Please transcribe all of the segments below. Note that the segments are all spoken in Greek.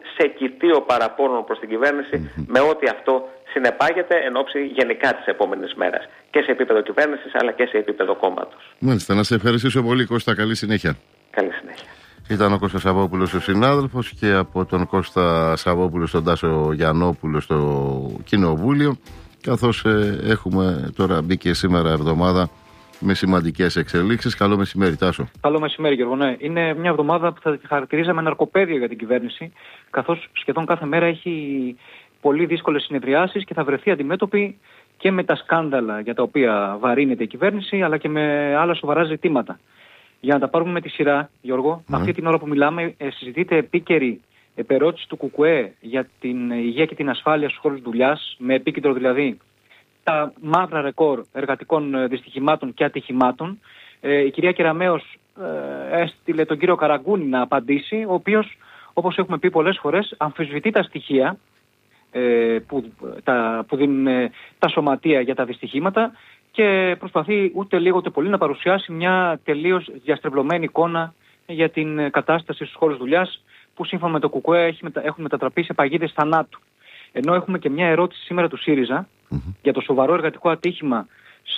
σε κοιτίο παραπώνων προς την κυβέρνηση, με ό,τι αυτό συνεπάγεται εν ώψη γενικά της επόμενης μέρας. Και σε επίπεδο κυβέρνησης, αλλά και σε επίπεδο κόμματος. Μάλιστα, να σε ευχαριστήσω πολύ, Κώστα. Καλή συνέχεια. Καλή συνέχεια. Ήταν ο Κώστας Σαββόπουλος ο συνάδελφος, και από τον Κώστα Σαββόπουλο στον Τάσο Γιαννόπουλο στο Κοινοβούλιο, καθώς έχουμε τώρα μπει και σήμερα εβδομάδα με σημαντικές εξελίξεις. Καλό μεσημέρι, Τάσο. Καλό μεσημέρι, Γιώργο. Ναι. Είναι μια εβδομάδα που θα χαρακτηρίζαμε ναρκοπαίδιο για την κυβέρνηση, καθώς σχεδόν κάθε μέρα έχει πολύ δύσκολες συνεδριάσεις και θα βρεθεί αντιμέτωπη και με τα σκάνδαλα για τα οποία βαρύνεται η κυβέρνηση, αλλά και με άλλα σοβαρά ζητήματα. Για να τα πάρουμε με τη σειρά, Γιώργο, αυτή την ώρα που μιλάμε συζητείται επίκαιρη επερώτηση του ΚΚΕ για την υγεία και την ασφάλεια στους χώρους δουλειάς, με επίκεντρο δηλαδή τα μαύρα ρεκόρ εργατικών δυστυχημάτων και ατυχημάτων. Η κυρία Κεραμέως έστειλε τον κύριο Καραγκούνη να απαντήσει, ο οποίος, όπως έχουμε πει πολλές φορές, αμφισβητεί τα στοιχεία που δίνουν τα σωματεία για τα δυστυχήματα και προσπαθεί ούτε λίγο ούτε πολύ να παρουσιάσει μια τελείως διαστρεβλωμένη εικόνα για την κατάσταση στους χώρους δουλειάς, που σύμφωνα με το ΚΚΕ έχουν μετατραπεί σε παγίδες θανάτου. Ενώ έχουμε και μια ερώτηση σήμερα του ΣΥΡΙΖΑ για το σοβαρό εργατικό ατύχημα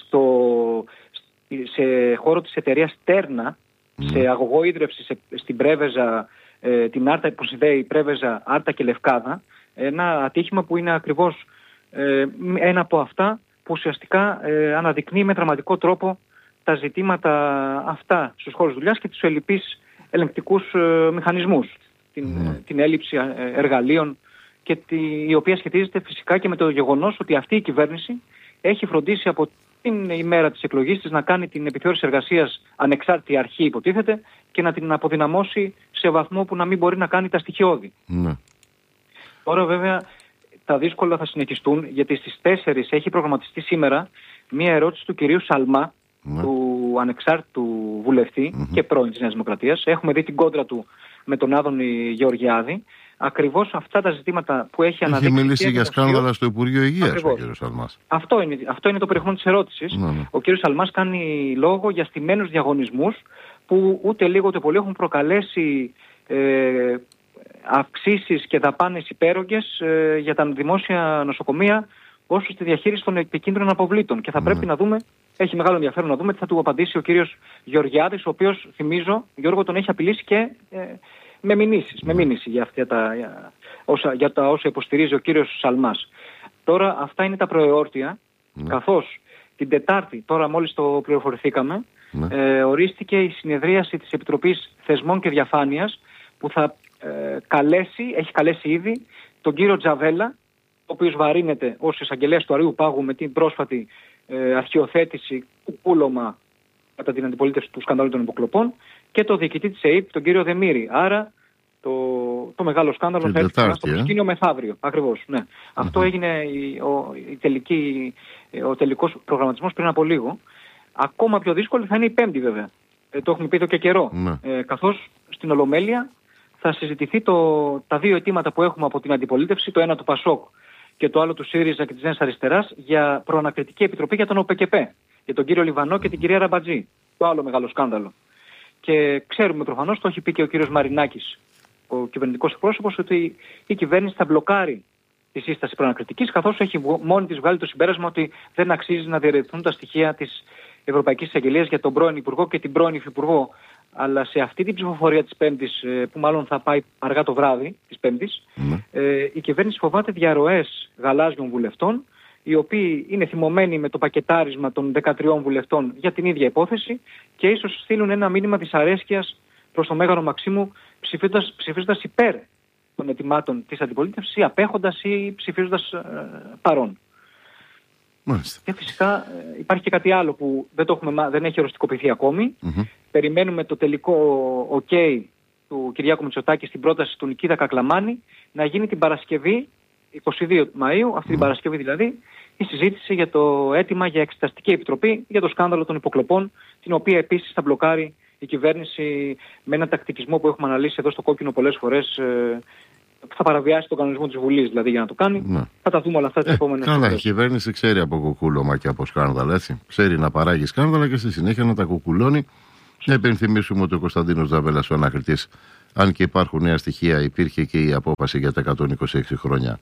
σε χώρο της εταιρείας Τέρνα, σε αγωγό ίδρυυση στην Πρέβεζα, την Άρτα, που συνδέει Πρέβεζα, Άρτα και Λευκάδα. Ένα ατύχημα που είναι ακριβώς ένα από αυτά που ουσιαστικά αναδεικνύει με δραματικό τρόπο τα ζητήματα αυτά στους χώρους δουλειάς και τους ελλειπείς ελεγκτικούς μηχανισμούς. Την έλλειψη εργαλείων, και η οποία σχετίζεται φυσικά και με το γεγονός ότι αυτή η κυβέρνηση έχει φροντίσει από την ημέρα της εκλογής της να κάνει την επιθεώρηση εργασίας ανεξάρτητη αρχή, υποτίθεται, και να την αποδυναμώσει σε βαθμό που να μην μπορεί να κάνει τα στοιχειώδη. Τώρα βέβαια τα δύσκολα θα συνεχιστούν, γιατί στις 4 έχει προγραμματιστεί σήμερα μία ερώτηση του κυρίου Σαλμά, του ανεξάρτητου βουλευτή και πρώην της Νέας Δημοκρατίας. Έχουμε δει την κόντρα του με τον Άδωνη Γεωργιάδη. Ακριβώς αυτά τα ζητήματα που έχει αναδείξει. Έχει μιλήσει για σκάνδαλα στο Υπουργείο Υγείας ο κ. Σαλμάς. Αυτό είναι το περιεχόμενο της ερώτησης. Ο κ. Σαλμάς κάνει λόγο για στημένους διαγωνισμούς που ούτε λίγο ούτε πολύ έχουν προκαλέσει αυξήσεις και δαπάνες υπέρογγες για τα δημόσια νοσοκομεία, όσο στη διαχείριση των επικίνδυνων αποβλήτων. Και θα πρέπει να δούμε, έχει μεγάλο ενδιαφέρον να δούμε τι θα του απαντήσει ο κύριος Γεωργιάδης, ο οποίος, θυμίζω, Γιώργο, τον έχει απειλήσει και με μηνύσεις για τα όσα υποστηρίζει ο κύριος Σαλμάς. Τώρα αυτά είναι τα προεόρτια, καθώς την Τετάρτη, τώρα μόλις το πληροφορηθήκαμε, ορίστηκε η συνεδρίαση της Επιτροπής Θεσμών και Διαφάνειας, που θα έχει καλέσει ήδη τον κύριο Τζαβέλα, ο οποίος βαρύνεται ως εισαγγελέας του Αρείου Πάγου με την πρόσφατη αρχιοθέτηση κουκούλωμα κατά την αντιπολίτευση του σκανδάλου των υποκλοπών, και το διοικητή της ΕΕΠ, τον κύριο Δεμήρη. Άρα το μεγάλο σκάνδαλο θα έρθει στο προσκήνιο μεθαύριο. Ακριβώς, ναι. Αυτό έγινε ο τελικός προγραμματισμός πριν από λίγο. Ακόμα πιο δύσκολη θα είναι η Πέμπτη, βέβαια. Το έχουμε πει εδώ και καιρό. Καθώς στην Ολομέλεια θα συζητηθεί τα δύο αιτήματα που έχουμε από την αντιπολίτευση, το ένα του ΠΑΣΟΚ και το άλλο του ΣΥΡΙΖΑ και της Νέας Αριστεράς, για προανακριτική επιτροπή για τον ΟΠΕΚΕΠΕ, για τον κύριο Λιβανό και την κυρία Ραμπατζή. Το άλλο μεγάλο σκάνδαλο. Και ξέρουμε προφανώς, το έχει πει και ο κύριος Μαρινάκης, ο κυβερνητικός εκπρόσωπος, ότι η κυβέρνηση θα μπλοκάρει τη σύσταση προανακριτικής, καθώς έχει μόνη της βγάλει το συμπέρασμα ότι δεν αξίζει να διερευνηθούν τα στοιχεία της Ευρωπαϊκής Εισαγγελίας για τον πρώην Υπουργό και την πρώην Υφυπουργό. Αλλά σε αυτή την ψηφοφορία της Πέμπτης, που μάλλον θα πάει αργά το βράδυ της Πέμπτης, η κυβέρνηση φοβάται διαρροές γαλάζιων βουλευτών, οι οποίοι είναι θυμωμένοι με το πακετάρισμα των 13 βουλευτών για την ίδια υπόθεση και ίσως στείλουν ένα μήνυμα δυσαρέσκειας προς τον Μέγαρο Μαξίμου, ψηφίζοντας υπέρ των αιτημάτων της αντιπολίτευσης ή απέχοντας ή ψηφίζοντας παρόν. Και φυσικά υπάρχει και κάτι άλλο που δεν έχει οριστικοποιηθεί ακόμη. Περιμένουμε το τελικό OK του Κυριάκου Μητσοτάκη στην πρόταση του Νικήτα Κακλαμάνη να γίνει την Παρασκευή, 22 Μαΐου, αυτή την Παρασκευή δηλαδή, η συζήτηση για το αίτημα για εξεταστική επιτροπή για το σκάνδαλο των υποκλοπών, την οποία επίσης θα μπλοκάρει η κυβέρνηση με ένα τακτικισμό που έχουμε αναλύσει εδώ στο Κόκκινο πολλές φορές. Θα παραβιάσει τον κανονισμό της Βουλής δηλαδή για να το κάνει. Θα τα δούμε όλα αυτά τις επόμενες μέρες. Καλά, η κυβέρνηση ξέρει από κουκούλωμα και από σκάνδαλα, έτσι. Ξέρει να παράγει σκάνδαλα και στη συνέχεια να τα κουκουλώνει. Να υπενθυμίσουμε ότι ο Κωνσταντίνος Τζαβέλας, ο ανακριτής αν και υπάρχουν νέα στοιχεία, υπήρχε και η απόφαση για τα 126 χρόνια.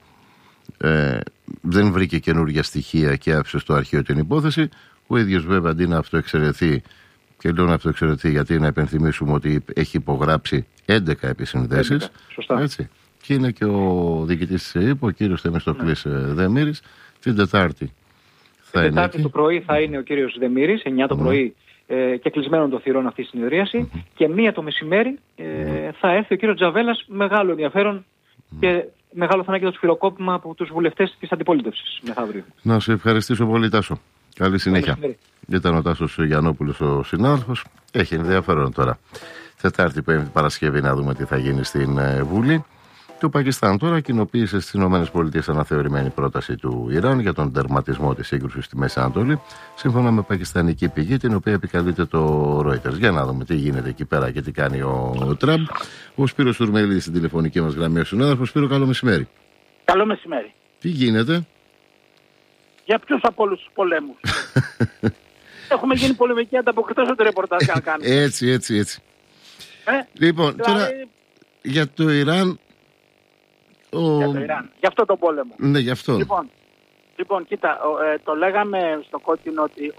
Δεν βρήκε καινούργια στοιχεία και άφησε στο αρχείο την υπόθεση. Ο ίδιος βέβαια αντί να αυτοεξαιρεθεί, και λέω να αυτοεξαιρεθεί γιατί να υπενθυμίσουμε ότι έχει υπογράψει 11 επισυνδέσεις. Έτσι. Και είναι και ο διοικητής της ΕΥΠ, ο κύριος Θεμιστοκλής Δεμήρης, την Τετάρτη. Την Τετάρτη το πρωί θα είναι ο κύριος Δεμήρης, 9 το πρωί και κλεισμένων των θυρών αυτή η συνεδρίαση, και 1 το μεσημέρι θα έρθει ο κύριος Τζαβέλας, μεγάλο ενδιαφέρον και μεγάλο θα είναι και το σφυροκόπημα από τους βουλευτές της αντιπολίτευσης μεθαύριο. Να σε ευχαριστήσω πολύ, Τάσο. Καλή συνέχεια. Ήταν ο Τάσος Γιαννόπουλος ο συνάδελφος. Έχει ενδιαφέρον τώρα. Τετάρτη, Πέμπτη, Παρασκευή να δούμε τι θα γίνει στην Βουλή. Το Πακιστάν τώρα κοινοποίησε στις ΗΠΑ αναθεωρημένη πρόταση του Ιράν για τον τερματισμό της σύγκρουσης στη Μέση Ανατολή, σύμφωνα με πακιστανική πηγή, την οποία επικαλείται το Reuters. Για να δούμε τι γίνεται εκεί πέρα και τι κάνει ο Τραμπ. Ο Σπύρος Τουρμελίδης στην τηλεφωνική μας γραμμή, ο συνάδελφος. Σπύρο, καλό μεσημέρι. Καλό μεσημέρι. Τι γίνεται? Για ποιους από όλους τους πολέμους? Έχουμε γίνει πολεμική ανταποκριτές στο ρεπορτάζ να κάνουμε. Έτσι. Λοιπόν, τώρα για το Ιράν. Για το Ιράν. Για αυτό το πόλεμο. Ναι, γι' αυτό. Λοιπόν, κοίτα, το λέγαμε στο κόκκινο ότι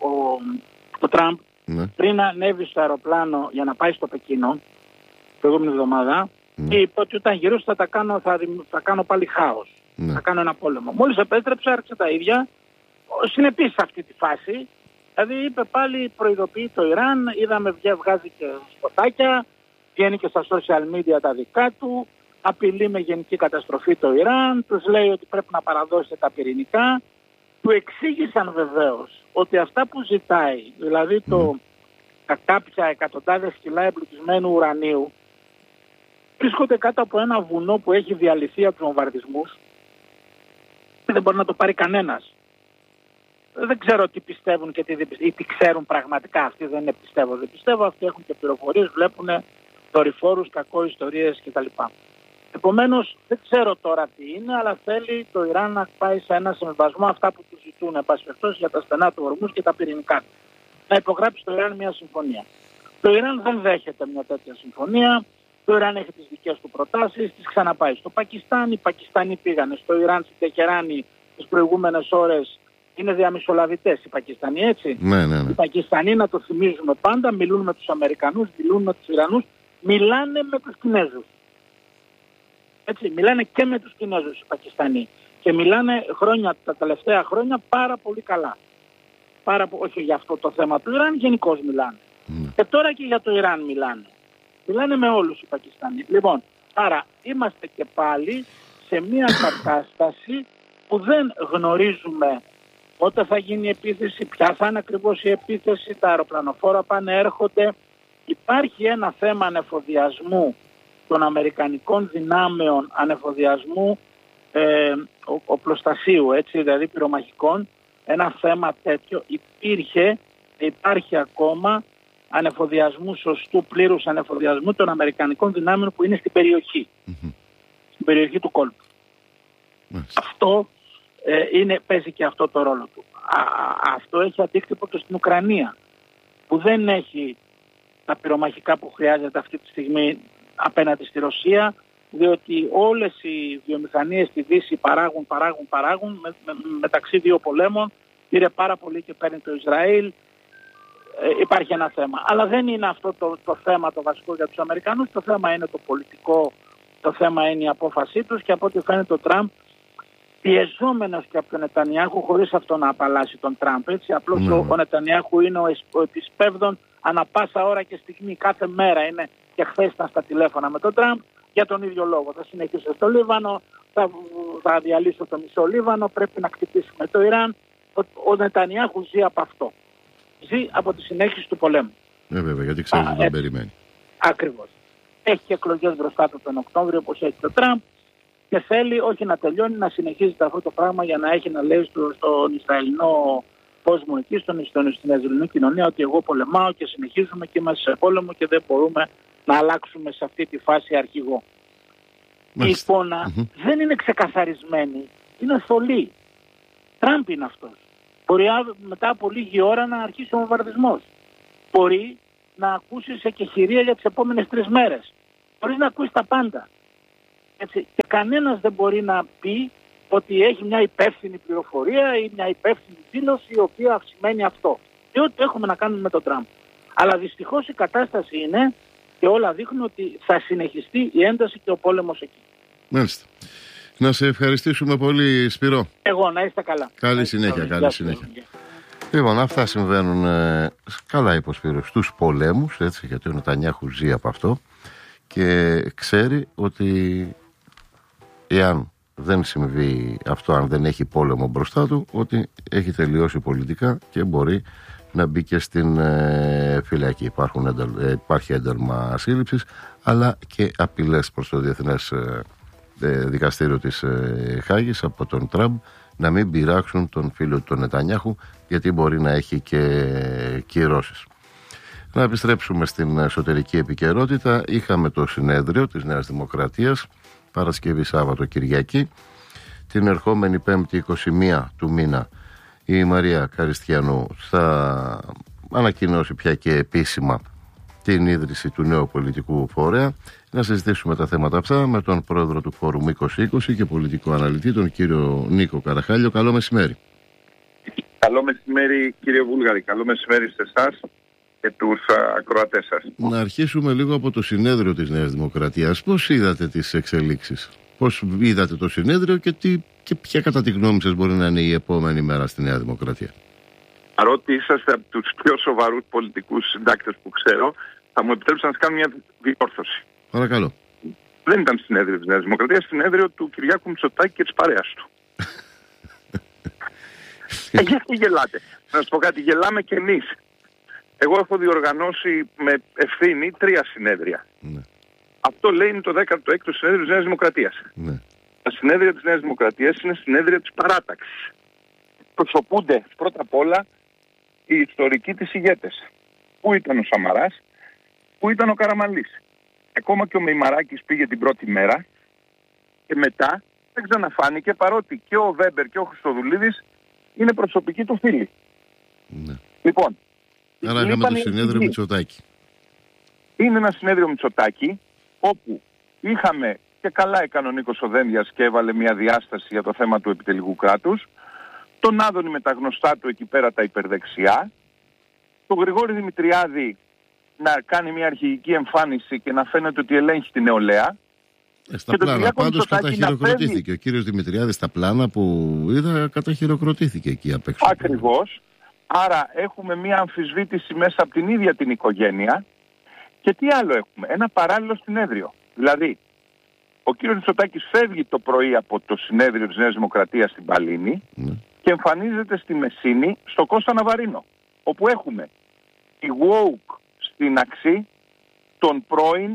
ο Τραμπ πριν ανέβει στο αεροπλάνο για να πάει στο Πεκίνο την προηγούμενη εβδομάδα και είπε ότι όταν γυρίσω θα κάνω πάλι χάος. Θα κάνω ένα πόλεμο. Μόλις επέστρεψε, άρχισε τα ίδια. Συνεπής σε αυτή τη φάση. Δηλαδή είπε πάλι, προειδοποιεί το Ιράν, είδαμε βγάζει και σποτάκια, βγαίνει και στα social media τα δικά του, απειλεί με γενική καταστροφή το Ιράν, τους λέει ότι πρέπει να παραδώσει τα πυρηνικά. Του εξήγησαν βεβαίως ότι αυτά που ζητάει, δηλαδή κάποια εκατοντάδες κιλά εμπλουτισμένου ουρανίου, βρίσκονται κάτω από ένα βουνό που έχει διαλυθεί από τους βομβαρδισμούς και δεν μπορεί να το πάρει κανένας. Δεν ξέρω τι πιστεύουν και τι ξέρουν πραγματικά. Αυτοί δεν πιστεύω. Αυτοί έχουν και πληροφορίες, βλέπουν δορυφόρους, ιστορίες κτλ. Επομένως, δεν ξέρω τώρα τι είναι, αλλά θέλει το Ιράν να πάει σε ένα συμβιβασμό αυτά που του ζητούν, εν πάση περιπτώσει, για τα στενά του Ορμούζ και τα πυρηνικά. Να υπογράψει το Ιράν μια συμφωνία. Το Ιράν δεν δέχεται μια τέτοια συμφωνία. Το Ιράν έχει τις δικές του προτάσεις, τις ξαναπάει στο Πακιστάν. Οι Πακιστανοί πήγανε στο Ιράν, στην Τεχεράνη, τις προηγούμενες ώρες. Είναι διαμεσολαβητές οι Πακιστανοί, έτσι. Ναι. Οι Πακιστανοί, να το θυμίζουμε πάντα, μιλούν με τους Αμερικανούς, μιλούν με τους Ιρανούς, μιλάνε με τους Κινέζους. Έτσι, μιλάνε και με τους Κινέζους οι Πακιστανοί. Και μιλάνε τα τελευταία χρόνια πάρα πολύ καλά. Όχι για αυτό το θέμα του Ιράν, γενικώς μιλάνε. Και τώρα και για το Ιράν μιλάνε. Μιλάνε με όλους οι Πακιστανοί. Λοιπόν, άρα είμαστε και πάλι σε μια κατάσταση που δεν γνωρίζουμε πότε θα γίνει η επίθεση, ποια θα είναι ακριβώς η επίθεση, τα αεροπλανοφόρα πάνε έρχονται. Υπάρχει ένα θέμα ανεφοδιασμού των αμερικανικών δυνάμεων, ανεφοδιασμού οπλοστασίου, έτσι, δηλαδή πυρομαχικών. Ένα θέμα τέτοιο υπάρχει ακόμα ανεφοδιασμού, σωστού πλήρους ανεφοδιασμού των αμερικανικών δυνάμεων που είναι στην περιοχή, στην περιοχή του κόλπου. Αυτό παίζει και αυτό το ρόλο του. Αυτό έχει αντίκτυπο και στην Ουκρανία, που δεν έχει τα πυρομαχικά που χρειάζεται αυτή τη στιγμή απέναντι στη Ρωσία, διότι όλες οι βιομηχανίες στη Δύση παράγουν μεταξύ δύο πολέμων. Πήρε πάρα πολύ και παίρνει το Ισραήλ. Υπάρχει ένα θέμα. Αλλά δεν είναι αυτό το θέμα το βασικό για τους Αμερικανούς. Το θέμα είναι το πολιτικό, το θέμα είναι η απόφασή τους, και από ό,τι φαίνεται ο Τραμπ, πιεζόμενος και από τον Νετανιάχου, χωρίς αυτό να απαλλάσσει τον Τραμπ. Έτσι. Απλώς ο Νετανιάχου είναι ο επισπεύδων ανά πάσα ώρα και στιγμή. Κάθε μέρα είναι, και χθες ήταν στα τηλέφωνα με τον Τραμπ για τον ίδιο λόγο. Θα συνεχίσω στο Λίβανο, θα διαλύσω το μισό Λίβανο, πρέπει να χτυπήσουμε το Ιράν. Ο Νετανιάχου ζει από αυτό. Ζει από τη συνέχιση του πολέμου. Βέβαια, γιατί ξέρει ότι τον περιμένει. Ακριβώς. Έχει και εκλογές μπροστά του τον Οκτώβριο, όπως έχει το Τραμπ, και θέλει όχι να τελειώνει, να συνεχίζεται αυτό το πράγμα για να έχει να λέει στον Ισραηλινό κόσμο εκεί, στην Ισραηλινή κοινωνία, ότι εγώ πολεμάω και συνεχίζουμε και είμαστε σε πόλεμο και δεν μπορούμε να αλλάξουμε σε αυτή τη φάση αρχηγό. Η εικόνα δεν είναι ξεκαθαρισμένη, είναι θολή. Τραμπ είναι αυτός. Μπορεί μετά από λίγη ώρα να αρχίσει ο βομβαρδισμός. Μπορεί να ακούσει σε κεχηρία για τις επόμενες 3 μέρες. χωρίς να ακούσει τα πάντα. Έτσι. Και κανένας δεν μπορεί να πει ότι έχει μια υπεύθυνη πληροφορία ή μια υπεύθυνη δήλωση η οποία σημαίνει αυτό. Διότι έχουμε να κάνουμε με τον Τραμπ. Αλλά δυστυχώς η κατάσταση είναι και όλα δείχνουν ότι θα συνεχιστεί η ένταση και ο πόλεμος εκεί. Μάλιστα. Να σε ευχαριστήσουμε πολύ, Σπυρό. Εγώ, να είστε καλά. Καλή συνέχεια, καλή συνέχεια. Λοιπόν, αυτά συμβαίνουν, καλά είπε ο Σπύρος, στους πολέμους, έτσι, γιατί ο Νετανιάχου ζει από αυτό και ξέρει ότι εάν δεν συμβεί αυτό, αν δεν έχει πόλεμο μπροστά του, ότι έχει τελειώσει πολιτικά και μπορεί να μπει και στην φυλακή. Υπάρχει ένταλμα σύλληψης, αλλά και απειλές προς το Διεθνές Δικαστήριο της Χάγης από τον Τραμπ να μην πειράξουν τον φίλο του Νετανιάχου, γιατί μπορεί να έχει και κυρώσεις. Να επιστρέψουμε στην εσωτερική επικαιρότητα. Είχαμε το συνέδριο της Νέας Δημοκρατίας Παρασκευή, Σάββατο, Κυριακή. Την ερχόμενη 5η 21 του μήνα η Μαρία Καριστιανού θα ανακοινώσει πια και επίσημα την ίδρυση του νέου πολιτικού φορέα. Να συζητήσουμε τα θέματα αυτά με τον πρόεδρο του Φόρουμ 2020 και πολιτικό αναλυτή, τον κύριο Νίκο Καραχάλιο. Καλό μεσημέρι. Καλό μεσημέρι, κύριε Βούλγαρη. Καλό μεσημέρι σε εσάς και τους ακροατές σας. Να αρχίσουμε λίγο από το συνέδριο της Νέας Δημοκρατίας. Πώς είδατε τις εξελίξεις, πώς είδατε το συνέδριο και ποια κατά τη γνώμη σας μπορεί να είναι η επόμενη μέρα στη Νέα Δημοκρατία? Παρότι είσαστε από τους πιο σοβαρούς πολιτικούς συντάκτες που ξέρω, θα μου επιτρέψετε να σας κάνω μια διόρθωση. Παρακαλώ. Δεν ήταν συνέδριο της Νέας Δημοκρατίας, συνέδριο του Κυριάκου Μητσοτάκη και της παρέας του. Γιατί γελάτε? Να σας πω κάτι, γελάμε κι εμείς. Εγώ έχω διοργανώσει με ευθύνη 3 συνέδρια. Ναι. Αυτό λέει είναι το 16ο συνέδριο της Νέας Δημοκρατίας. Ναι. Τα συνέδρια της Νέας Δημοκρατίας είναι συνέδρια της παράταξης. Προσωπούνται πρώτα απ' όλα οι ιστορικοί της ηγέτες. Πού ήταν ο Σαμαράς, πού ήταν ο Καραμανλής. Ακόμα και ο Μεϊμαράκης πήγε την πρώτη μέρα και μετά δεν ξαναφάνηκε, παρότι και ο Βέμπερ και ο Χριστοδουλίδης είναι προσωπικοί του φίλοι. Ναι. Λοιπόν, άρα είχαμε το συνέδριο Μητσοτάκη. Είναι ένα συνέδριο Μητσοτάκη όπου είχαμε, και καλά έκανε ο Νίκος ο Δένδιας και έβαλε μια διάσταση για το θέμα του επιτελικού κράτους, τον Άδωνη με τα γνωστά του εκεί πέρα τα υπερδεξιά, τον Γρηγόρη Δημητριάδη να κάνει μια αρχηγική εμφάνιση και να φαίνεται ότι ελέγχει την νεολαία. Στα πλάνα πάντως καταχειροκροτήθηκε. Ο κύριος Δημητριάδης στα πλάνα που είδα καταχειροκροτήθηκε εκεί απ' έξω. Ακριβώς. Άρα έχουμε μια αμφισβήτηση μέσα από την ίδια την οικογένεια. Και τι άλλο έχουμε? Ένα παράλληλο συνέδριο. Δηλαδή, ο κύριος Μητσοτάκης φεύγει το πρωί από το συνέδριο της Νέας Δημοκρατίας στην Παλίνη και εμφανίζεται στη Μεσίνη στο Κώστα Ναβαρίνο, όπου έχουμε τη woke στην Αξή των πρώην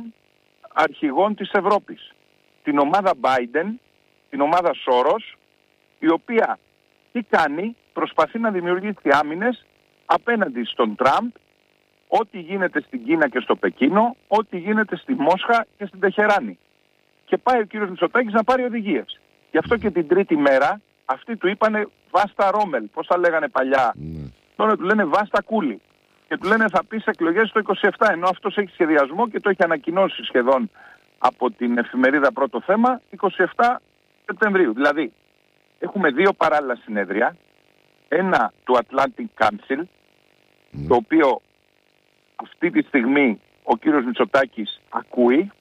αρχηγών της Ευρώπης. Την ομάδα Biden, την ομάδα Σόρος, η οποία τι κάνει? Προσπαθεί να δημιουργήσει άμυνες απέναντι στον Τραμπ, ό,τι γίνεται στην Κίνα και στο Πεκίνο, ό,τι γίνεται στη Μόσχα και στην Τεχεράνη. Και πάει ο κύριος Μητσοτάκης να πάρει οδηγίες. Γι' αυτό και την τρίτη μέρα αυτοί του είπανε Βάστα Ρόμελ, πώς τα λέγανε παλιά. Τώρα του λένε Βάστα Κούλι. Και του λένε θα πεις εκλογές το 27, ενώ αυτός έχει σχεδιασμό και το έχει ανακοινώσει σχεδόν από την εφημερίδα Πρώτο Θέμα 27 Σεπτεμβρίου. Δηλαδή έχουμε 2 παράλληλα συνέδρια. Ένα του Atlantic Council, το οποίο αυτή τη στιγμή ο κύριος Μητσοτάκης ακούει.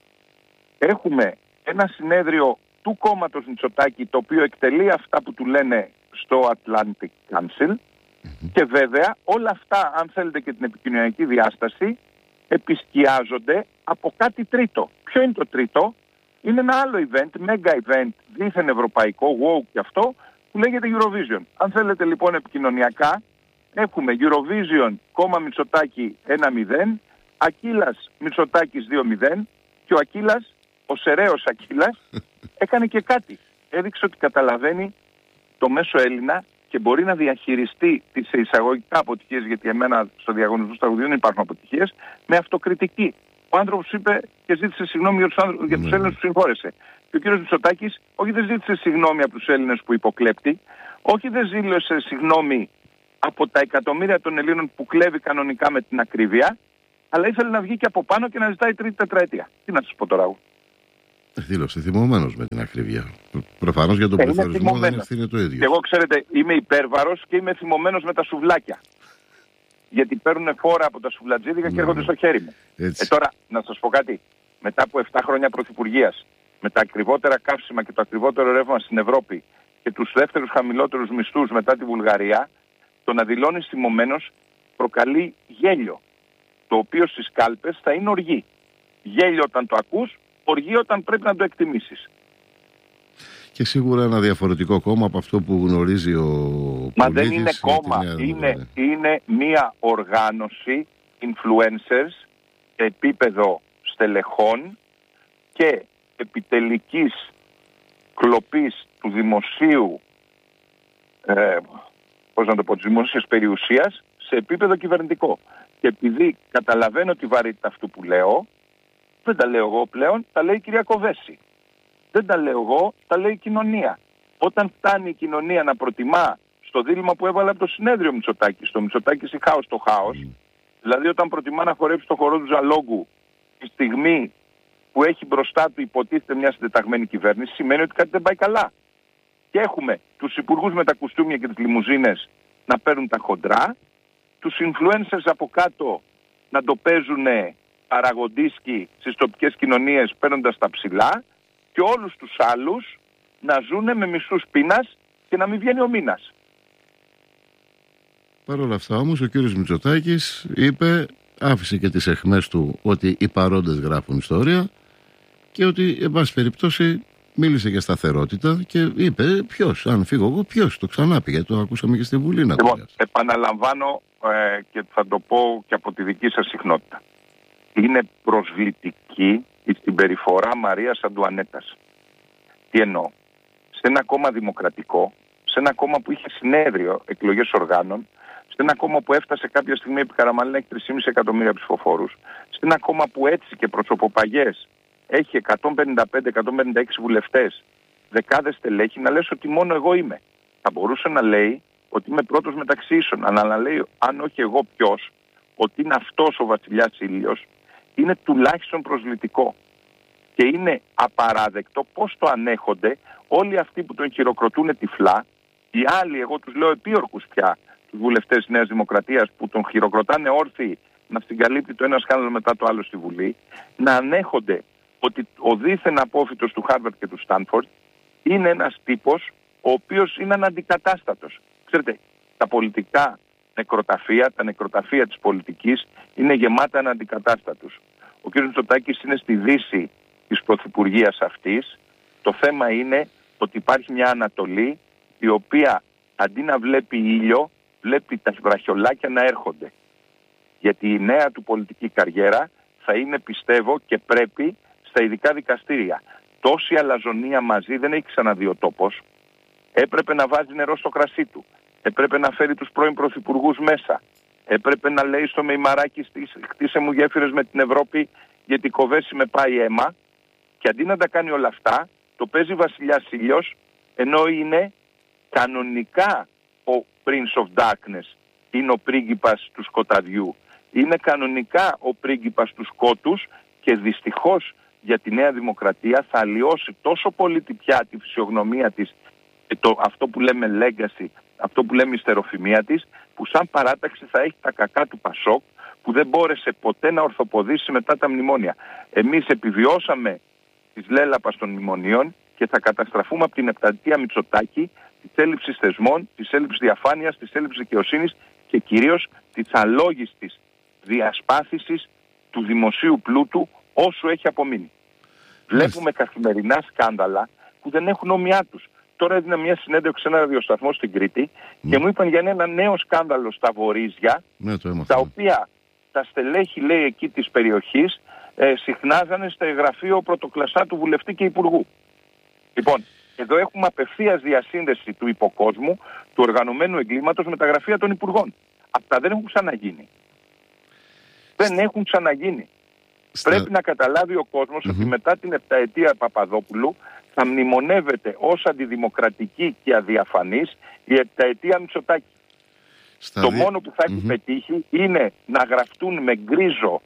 Έχουμε ένα συνέδριο του κόμματος Μητσοτάκη, το οποίο εκτελεί αυτά που του λένε στο Atlantic Council. Και βέβαια όλα αυτά, αν θέλετε και την επικοινωνιακή διάσταση, επισκιάζονται από κάτι τρίτο. Ποιο είναι το τρίτο? Είναι ένα άλλο event, mega event, δίθεν ευρωπαϊκό, woke και αυτό, που λέγεται Eurovision. Αν θέλετε λοιπόν επικοινωνιακά, έχουμε Eurovision, κόμμα Μητσοτάκη 1-0, Ακύλας Μητσοτάκης 2-0 και ο Ακύλας, ο σεραίος Ακύλας, έκανε και κάτι. Έδειξε ότι καταλαβαίνει το μέσο Έλληνα και μπορεί να διαχειριστεί τις εισαγωγικά αποτυχίες, γιατί εμένα στο διαγωνισμό τραγουδιού δεν υπάρχουν αποτυχίες, με αυτοκριτική. Ο άνθρωπος είπε και ζήτησε συγγνώμη για τους Έλληνες που συγχώρεσε. Και ο κύριος Μητσοτάκης όχι δεν ζήτησε συγγνώμη από τους Έλληνες που υποκλέπτει, όχι δεν ζήτησε συγγνώμη από τα εκατομμύρια των Ελλήνων που κλέβει κανονικά με την ακρίβεια, αλλά ήθελε να βγει και από πάνω και να ζητάει τρίτη τετραετία. Τι να σας πω τώρα εγώ. Δήλωσε θυμωμένος με την ακρίβεια. Προφανώς για τον πληθωρισμό δεν ευθύνεται το ίδιο. Και εγώ, ξέρετε, είμαι υπέρβαρος και είμαι θυμωμένος με τα σουβλάκια. Γιατί παίρνουν φόρα από τα σουβλατζίδικα και έρχονται στο χέρι μου. Τώρα, να σας πω κάτι. Μετά από 7 χρόνια πρωθυπουργίας, με τα ακριβότερα καύσιμα και το ακριβότερο ρεύμα στην Ευρώπη και τους δεύτερους χαμηλότερους μισθούς μετά τη Βουλγαρία, το να δηλώνεις θυμωμένος προκαλεί γέλιο. Το οποίο στις κάλπες θα είναι οργή. Γέλιο όταν το ακούς, οργή όταν πρέπει να το εκτιμήσεις. Και σίγουρα ένα διαφορετικό κόμμα από αυτό που γνωρίζει ο πολίτης. Μα δεν είναι κόμμα. Είναι μια οργάνωση influencers σε επίπεδο στελεχών και επιτελικής κλοπής του δημοσίου, της δημόσιας περιουσίας σε επίπεδο κυβερνητικό. Και επειδή καταλαβαίνω τη βαρύτητα αυτού που λέω, δεν τα λέω εγώ πλέον, τα λέει η κυρία Κοβέση. Δεν τα λέω εγώ, τα λέει η κοινωνία. Όταν φτάνει η κοινωνία να προτιμά στο δίλημμα που έβαλε από το συνέδριο Μητσοτάκης, το Μητσοτάκης ή χάος το χάος, δηλαδή όταν προτιμά να χορέψει το χορό του Ζαλόγκου τη στιγμή που έχει μπροστά του υποτίθεται μια συντεταγμένη κυβέρνηση, σημαίνει ότι κάτι δεν πάει καλά. Και έχουμε τους υπουργούς με τα κουστούμια και τις λιμουζίνες να παίρνουν τα χοντρά, τους influencers από κάτω να το παίζουν παραγοντίσκι στις τοπικές κοινωνίες παίρνοντας τα ψηλά και όλους τους άλλους να ζουν με μισθούς πείνας και να μην βγαίνει ο μήνας. Παρ' όλα αυτά όμως ο κύριος Μητσοτάκης είπε, άφησε και τις αιχμές του ότι οι παρόντες γράφουν ιστορία και ότι εν πάση περιπτώσει μίλησε για σταθερότητα και είπε ποιος, αν φύγω εγώ ποιος, το ξανά πήγε, το ακούσαμε και στη Βουλή να το πει. Επαναλαμβάνω και θα το πω και από τη δική σας συχνότητα. Είναι προσβλητική η συμπεριφορά Μαρίας Αντουανέτας. Τι εννοώ? Σε ένα κόμμα δημοκρατικό, σε ένα κόμμα που είχε συνέδριο εκλογές οργάνων, σε ένα κόμμα που έφτασε κάποια στιγμή επί Καραμαλή να έχει 3,5 εκατομμύρια ψηφοφόρους, σε ένα κόμμα που έτσι και προσωποπαγές έχει 155-156 βουλευτές, δεκάδες στελέχη, να λες ότι μόνο εγώ είμαι. Θα μπορούσε να λέει ότι είμαι πρώτος μεταξύ ίσων, αλλά να λέει αν όχι εγώ ποιος, ότι είναι αυτός ο βασιλιάς Ήλιος, είναι τουλάχιστον προσβλητικό. Και είναι απαράδεκτο πώς το ανέχονται όλοι αυτοί που τον χειροκροτούν τυφλά, οι άλλοι, εγώ τους λέω επίορκους πια, τους βουλευτές της Νέας Δημοκρατίας που τον χειροκροτάνε όρθιοι να συγκαλύπτει το ένα σκάνδαλο μετά το άλλο στη Βουλή, να ανέχονται ότι ο δίθεν απόφοιτος του Χάρβαρντ και του Στάνφορντ είναι ένας τύπος ο οποίος είναι αναντικατάστατος. Ξέρετε, τα πολιτικά νεκροταφεία, τα νεκροταφεία της πολιτικής είναι γεμάτα αναντικατάστατους. Ο κ. Μητσοτάκης είναι στη δύση της πρωθυπουργίας αυτής. Το θέμα είναι ότι υπάρχει μια Ανατολή η οποία αντί να βλέπει ήλιο, βλέπει τα βραχιολάκια να έρχονται. Γιατί η νέα του πολιτική καριέρα θα είναι, πιστεύω, και πρέπει στα ειδικά δικαστήρια. Τόση αλαζονία μαζί δεν έχει ξαναδεί ο τόπος. Έπρεπε να βάζει νερό στο κρασί του. Έπρεπε να φέρει τους πρώην πρωθυπουργούς μέσα. Έπρεπε να λέει στο Μεϊμαράκι χτίσε μου γέφυρες με την Ευρώπη γιατί Κοβέση με πάει αίμα. Και αντί να τα κάνει όλα αυτά, το παίζει βασιλιάς Ήλιος, ενώ είναι κανονικά ο Prince of Darkness, είναι ο πρίγκιπας του σκοταδιού. Είναι κανονικά ο πρίγκιπας του σκότους και δυστυχώς για τη Νέα Δημοκρατία θα αλλοιώσει τόσο πολύ πια τη φυσιογνωμία της, αυτό που λέμε legacy, αυτό που λέμε ιστεροφημία της, που σαν παράταξη θα έχει τα κακά του Πασόκ, που δεν μπόρεσε ποτέ να ορθοποδήσει μετά τα μνημόνια. Εμείς επιβιώσαμε της λέλαπας των μνημονίων και θα καταστραφούμε από την επταετία Μητσοτάκη, της έλλειψης θεσμών, της έλλειψης διαφάνειας, της έλλειψης δικαιοσύνης και κυρίως της αλόγιστης διασπάθησης του δημοσίου πλούτου όσο έχει απομείνει. Βλέπουμε καθημερινά σκάνδαλα που δεν έχουν ομοιά τους. Τώρα έδινα μια συνέντευξη σε ένα ραδιοσταθμό στην Κρήτη και μου είπαν για ένα νέο σκάνδαλο στα Βορίζια, τα οποία τα στελέχη, λέει, εκεί της περιοχής συχνάζανε στο γραφείο πρωτοκλασσά του βουλευτή και υπουργού. Λοιπόν, εδώ έχουμε απευθείας διασύνδεση του υποκόσμου, του οργανωμένου εγκλήματος με τα γραφεία των υπουργών. Αυτά δεν έχουν ξαναγίνει. Δεν έχουν ξαναγίνει. Πρέπει να καταλάβει ο κόσμος ότι μετά την επταετία Παπαδόπουλου θα μνημονεύεται ως αντιδημοκρατική και αδιαφανής η επταετία Μητσοτάκη. Το μόνο που θα έχει πετύχει είναι να γραφτούν με γκρίζο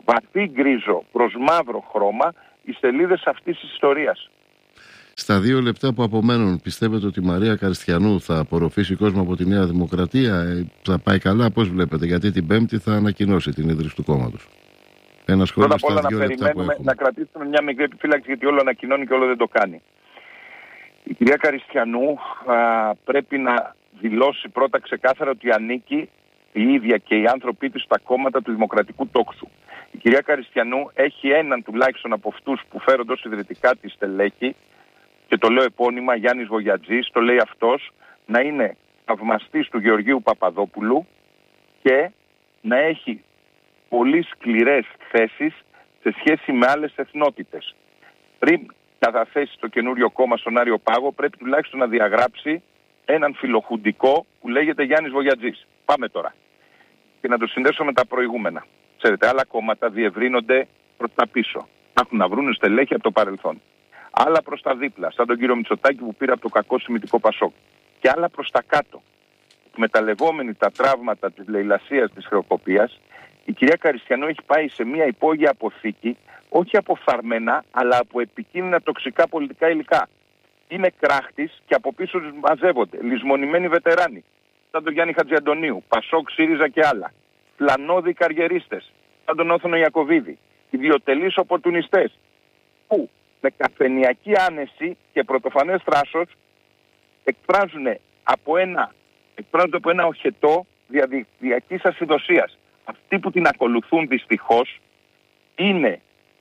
βαθύ γκρίζο προς μαύρο χρώμα οι σελίδες αυτής της ιστορίας. Στα 2 λεπτά που απομένουν, πιστεύετε ότι η Μαρία Καριστιανού θα απορροφήσει κόσμο από τη Νέα Δημοκρατία, θα πάει καλά, πώς βλέπετε? Γιατί την Πέμπτη θα ανακοινώσει την ίδρυση του κόμματος. Ένα σχόλιο. Πρώτα απ' όλα να περιμένουμε, να κρατήσουμε μια μικρή επιφύλαξη, γιατί όλο ανακοινώνει και όλο δεν το κάνει. Η κυρία Καριστιανού πρέπει να δηλώσει πρώτα ξεκάθαρα ότι ανήκει η ίδια και οι άνθρωποι της στα κόμματα του Δημοκρατικού Τόξου. Η κυρία Καριστιανού έχει έναν τουλάχιστον από αυτούς που φέρονται ως ιδρυτικά της στελέχη, και το λέω επώνυμα, Γιάννης Βογιατζής, το λέει αυτός, να είναι θαυμαστής του Γεωργίου Παπαδόπουλου και να έχει πολύ σκληρές θέσεις σε σχέση με άλλες εθνότητες. Πριν καταθέσει το καινούριο κόμμα στον Άριο Πάγο, πρέπει τουλάχιστον να διαγράψει έναν φιλοχουντικό που λέγεται Γιάννης Βογιατζής. Πάμε τώρα. Και να το συνδέσω με τα προηγούμενα. Ξέρετε, άλλα κόμματα διευρύνονται προς τα πίσω. Έχουν να βρουν στελέχη από το παρελθόν. Άλλα προς τα δίπλα, σαν τον κύριο Μητσοτάκη που πήρε από το κακό σημητικό Πασόκ. Και άλλα προς τα κάτω. Εκμεταλλευόμενοι τα τραύματα της λαιλασίας, της χρεοκοπίας, η κυρία Καριστιανού έχει πάει σε μια υπόγεια αποθήκη, όχι από φαρμένα, αλλά από επικίνδυνα τοξικά πολιτικά υλικά. Είναι κράχτης και από πίσω τους μαζεύονται λησμονημένοι βετεράνοι, σαν τον Γιάννη Χατζιαντονίου, Πασόκ, ΣΥΡΙΖΑ και άλλα. Φλανώδοι καριερίστες, σαν τον Όθωνο Ιακωβίδη. Ιδιοτελείς οπορτουνιστές, που με καφενιακή άνεση και πρωτοφανές θράσος εκφράζονται από ένα οχετό διαδικτυακής ασυδοσίας. Αυτοί που την ακολουθούν δυστυχώς είναι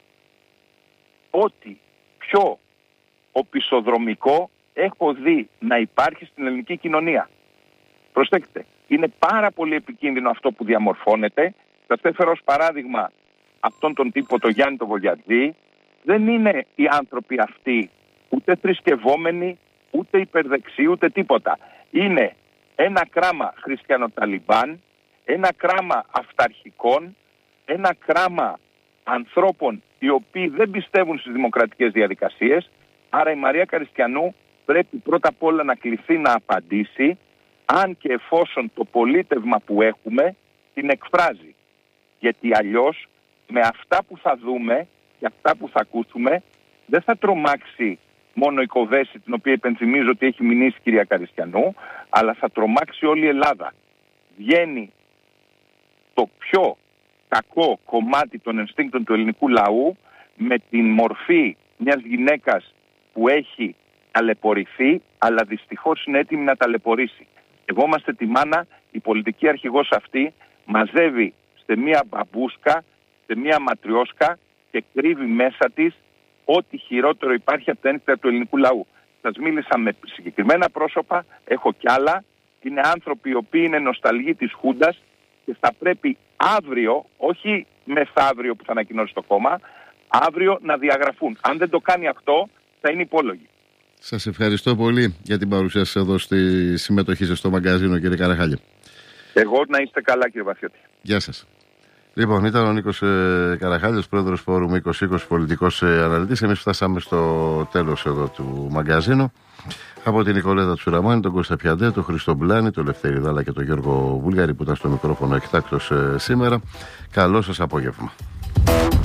ό,τι πιο οπισθοδρομικό έχω δει να υπάρχει στην ελληνική κοινωνία. Προσέξτε, είναι πάρα πολύ επικίνδυνο αυτό που διαμορφώνεται. Θα έφερα ως παράδειγμα αυτόν τον τύπο, τον Γιάννη τον Βογιατζή. Δεν είναι οι άνθρωποι αυτοί ούτε θρησκευόμενοι, ούτε υπερδεξιοί, ούτε τίποτα. Είναι ένα κράμα χριστιανοταλιμπάν, ένα κράμα αυταρχικών, ένα κράμα ανθρώπων οι οποίοι δεν πιστεύουν στις δημοκρατικές διαδικασίες. Άρα η Μαρία Καριστιανού πρέπει πρώτα απ' όλα να κληθεί να απαντήσει, αν και εφόσον το πολίτευμα που έχουμε την εκφράζει. Γιατί αλλιώς με αυτά που θα δούμε και αυτά που θα ακούσουμε δεν θα τρομάξει μόνο η Κοβέση, την οποία υπενθυμίζω ότι έχει μηνύσει η κυρία Καριστιανού, αλλά θα τρομάξει όλη η Ελλάδα. Βγαίνει το πιο κακό κομμάτι των ενστίνκτων του ελληνικού λαού με την μορφή μιας γυναίκας που έχει ταλαιπωρηθεί, αλλά δυστυχώς είναι έτοιμη να ταλαιπωρήσει. Εγώ είμαστε τη μάνα, η πολιτική αρχηγός αυτή μαζεύει σε μία μπαμπούσκα, σε μία ματριόσκα και κρύβει μέσα της ό,τι χειρότερο υπάρχει από τα ένστικτα του ελληνικού λαού. Σας μίλησα με συγκεκριμένα πρόσωπα, έχω κι άλλα. Είναι άνθρωποι οι οποίοι είναι νοσταλγοί της Χούντας και θα πρέπει αύριο, όχι μεθαύριο που θα ανακοινώσει το κόμμα, αύριο να διαγραφούν. Αν δεν το κάνει αυτό, θα είναι υπόλογοι. Σας ευχαριστώ πολύ για την παρουσία σας εδώ στη συμμετοχή σας στο μαγκαζίνο, κύριε Καραχάλη. Εγώ να είστε καλά, κύριε Βασιώτη. Γεια σας. Λοιπόν, ήταν ο Νίκος Καραχάλης, πρόεδρος Φόρουμ 2020, πολιτικός αναλυτής. Εμείς φτάσαμε στο τέλος εδώ του μαγκαζίνου. Από την Νικολέτα Τσουραμάνη, τον Κώστα Πιαντέ, τον Χρήστο Μπλάνη, τον Λευτέρη Δάλα και τον Γιώργο Βούλγαρη που ήταν στο μικρόφωνο εκτάκτος σήμερα. Καλό σας απόγευμα.